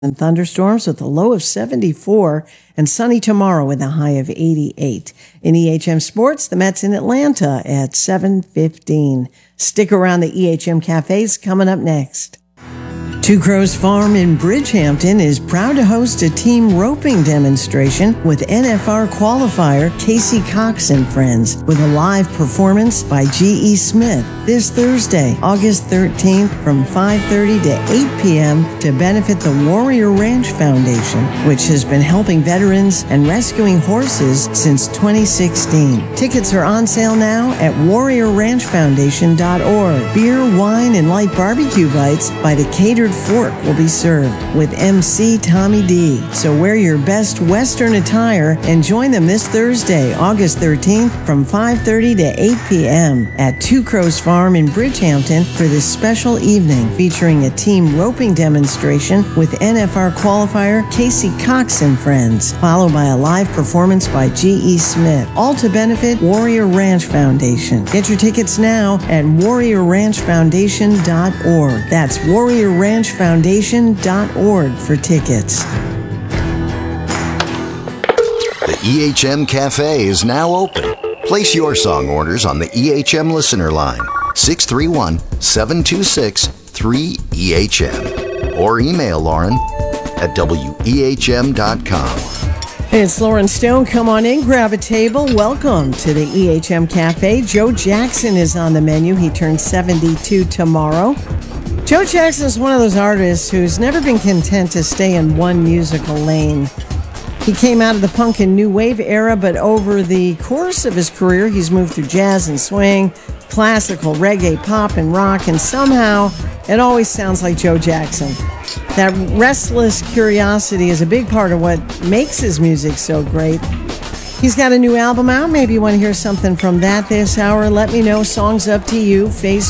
and thunderstorms with a low of 74 and sunny tomorrow with a high of 88. In EHM Sports, the Mets in Atlanta at 7:15. Stick around, the EHM Cafe's coming up next. Two Crows Farm in Bridgehampton is proud to host a team roping demonstration with NFR qualifier Casey Cox and Friends with a live performance by G.E. Smith this Thursday, August 13th from 5:30 to 8 p.m. to benefit the Warrior Ranch Foundation, which has been helping veterans and rescuing horses since 2016. Tickets are on sale now at warriorranchfoundation.org. Beer, wine, and light barbecue bites by the Catered Fork will be served with MC Tommy D. So wear your best Western attire and join them this Thursday, August 13th from 5:30 to 8 p.m. at Two Crows Farm in Bridgehampton for this special evening featuring a team roping demonstration with NFR qualifier Casey Cox and Friends, followed by a live performance by G.E. Smith, all to benefit Warrior Ranch Foundation. Get your tickets now at warriorranchfoundation.org. That's warriorranchfoundation.org for tickets. The EHM Cafe is now open. Place your song orders on the EHM listener line, 631-726-3EHM, or email Lauren at wehm.com. Hey, it's Lauren Stone. Come on in, grab a table. Welcome to the EHM Cafe. Joe Jackson is on the menu. He turns 72 tomorrow. Joe Jackson is one of those artists who's never been content to stay in one musical lane. He came out of the punk and new wave era, but over the course of his career, he's moved through jazz and swing, classical, reggae, pop, and rock, and somehow it always sounds like Joe Jackson. That restless curiosity is a big part of what makes his music so great. He's got a new album out. Maybe you want to hear something from that this hour. Let me know. Song's up to you.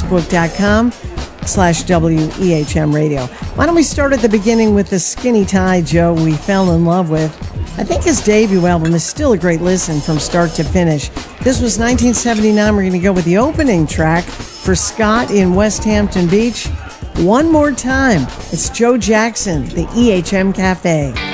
Facebook.com/WEHM Radio. Why don't we start at the beginning with the Skinny Tie Joe we fell in love with. I think his debut album is still a great listen from start to finish. This was 1979. We're going to go with the opening track for Scott in West Hampton Beach. One more time. It's Joe Jackson, the EHM Cafe.